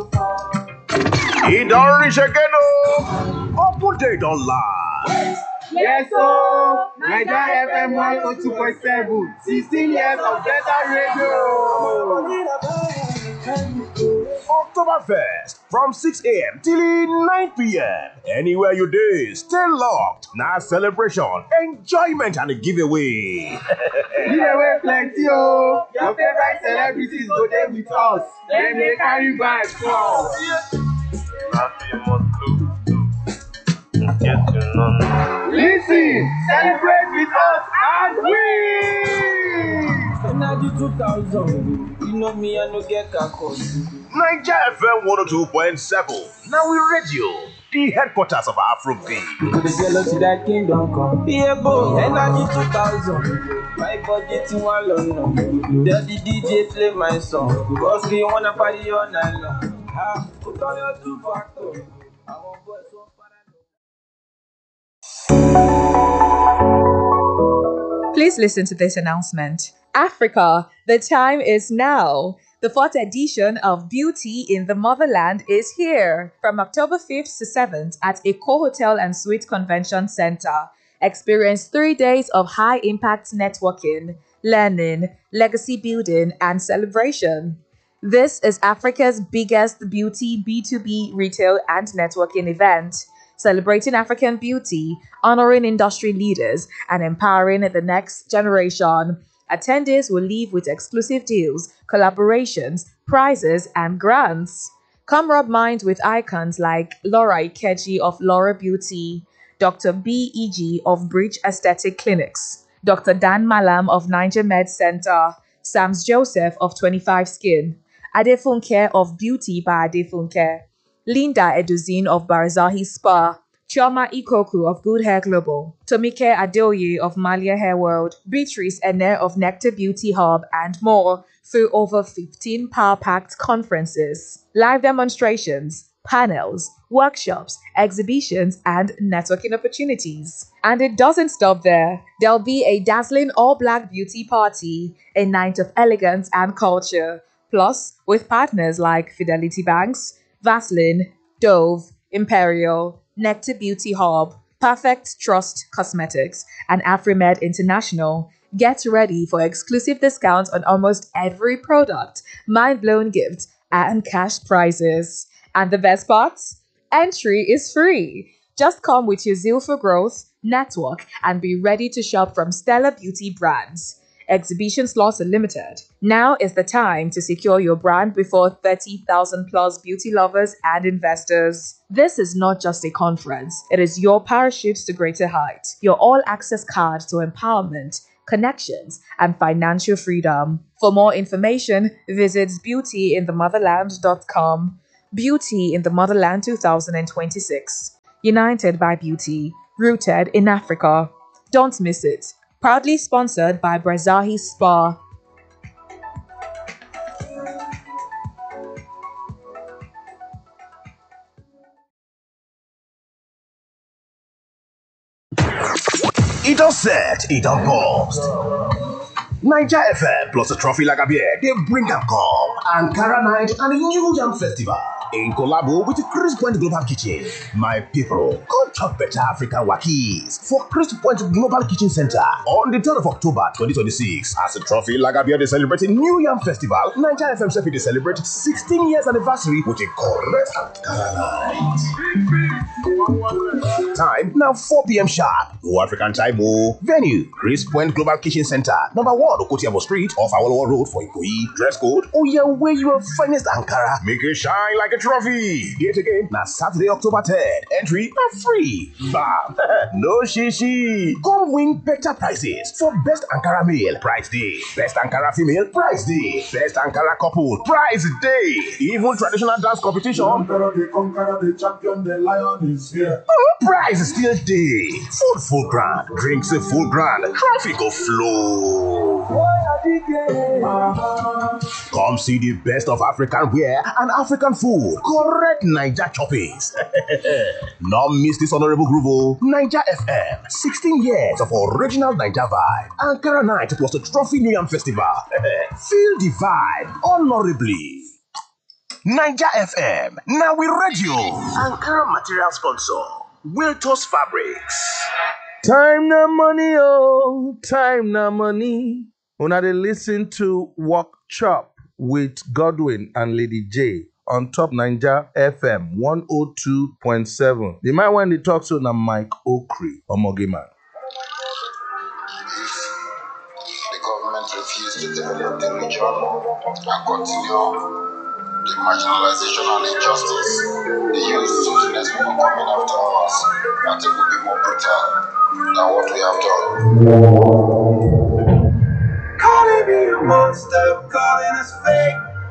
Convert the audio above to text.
He don't reach again, oh. Open day don't lie. Yes, so Naija FM 102.7, 16 years of better radio. Oktoberfest from 6 a.m. till 9 p.m. Anywhere you day, stay locked. Now celebration, enjoyment, and a giveaway. Giveaway plenty, oh. Your favorite celebrities go there with us. Then they carry bags come. Listen, celebrate with us and win! Energy 2000, you know me, I no get cacos. Naija FM 102.7. Now we radio, the headquarters of Afrobeat. The yellow to that kingdom come. Yeah, boy, Energy 2000. My budget in one London. Tell the DJ play my song. Cause we wanna party all night long. Put on your two factors. I want boys so Please listen to this announcement. Africa, the time is now. The 4th edition of Beauty in the Motherland is here from October 5th to 7th at Eco Hotel and Suite Convention Center. Experience 3 days of high-impact networking, learning, legacy building, and celebration. This is Africa's biggest beauty B2B retail and networking event, celebrating African beauty, honoring industry leaders, and empowering the next generation. Attendees will leave with exclusive deals, collaborations, prizes, and grants. Come rub minds with icons like Laura Ikeji of Laura Beauty, Dr. B.E.G. of Bridge Aesthetic Clinics, Dr. Dan Malam of Niger Med Center, Sams Joseph of 25 Skin, Adefunke of Beauty by Adefunke, Linda Eduzin of Barazahi Spa, Chioma Ikoku of Good Hair Global, Tomike Adeoye of Malia Hair World, Beatrice Ene of Nectar Beauty Hub, and more through over 15 power-packed conferences, live demonstrations, panels, workshops, exhibitions, and networking opportunities. And it doesn't stop there. There'll be a dazzling all-black beauty party, a night of elegance and culture, plus with partners like Fidelity Banks, Vaseline, Dove, Imperial, Nectar Beauty Hub, Perfect Trust Cosmetics, and AfriMed International. Get ready for exclusive discounts on almost every product, mind-blowing gifts, and cash prizes. And the best part? Entry is free. Just come with your zeal for growth, network, and be ready to shop from stellar beauty brands. Exhibition slots are limited. Now is the time to secure your brand before 30,000 plus beauty lovers and investors. This is not just a conference. It is your parachute to greater heights, your all-access card to empowerment, connections, and financial freedom. For more information, visit beautyinthemotherland.com. Beauty in the Motherland 2026. United by Beauty, rooted in Africa. Don't miss it. Proudly sponsored by Brazahi Spa. It all set, it all paused. Naija FM plus a trophy like a beer, they bring them come. Ankara Night and the New Yam Festival. In collabo with Chris Point Global Kitchen. My people, come chop better African wakis for Chris Point Global Kitchen Center on the 3rd of October 2026. As a trophy Lagabia, they celebrate New Yam Festival. Naija FM Sefi, they celebrate 16 years anniversary with a correct Ankara Night. Time now 4 p.m. sharp. No African time, oh. Venue Chris Point Global Kitchen Center, number 1 Okotiabo Street off Awolowo Road for Ikoyi. Dress code, oh yeah, wear your finest Ankara. Make it shine like a trophy. Date again, now Saturday, October 3rd. Entry are free. Bam. No shishi. Come win better prizes for best Ankara male, prize day. Best Ankara female, prize day. Best Ankara couple, prize day. Even traditional dance competition. The conqueror, the champion, the lion is here. Prize still day. Food full grand. Drinks a full grand. Traffic go flow. Come see the best of African wear and African food. Correct Naija choppings. Not miss this honorable groove. Naija FM, 16 years of original Naija vibe. Ankara Night plus the Trophy New Yam Festival. Feel the vibe honorably. Niger FM. Now we radio. Ankara material sponsor. Wiltos Fabrics. Time na money, oh, time na money. Una dey listen to Walk Chop with Godwin and Lady J on top Niger FM 102.7. The man when they talk to na Mike Okri, Omogeman. The government refused to develop the region and continue the marginalization and injustice. The youth students will be coming after us, and it will be more brutal than what we have done. Calling me a monster, calling us fake.